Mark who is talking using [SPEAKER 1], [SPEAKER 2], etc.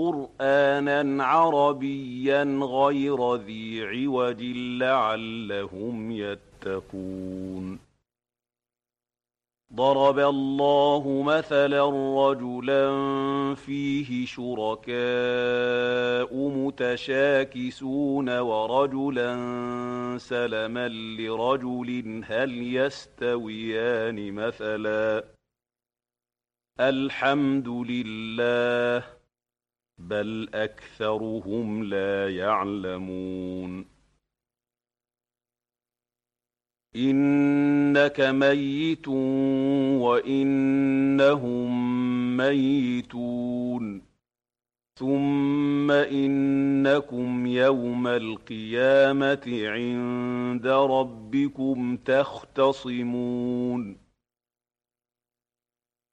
[SPEAKER 1] قُرْآنًا عَرَبِيًّا غَيْرَ ذِي عِوَجٍ لَّعَلَّهُمْ يَتَّقُونَ ضرب الله مثلا رجلا فيه شركاء متشاكسون ورجلا سلما لرجل هل يستويان مثلا الحمد لله بل أكثرهم لا يعلمون إنك ميت وإنهم ميتون ثم إنكم يوم القيامة عند ربكم تختصمون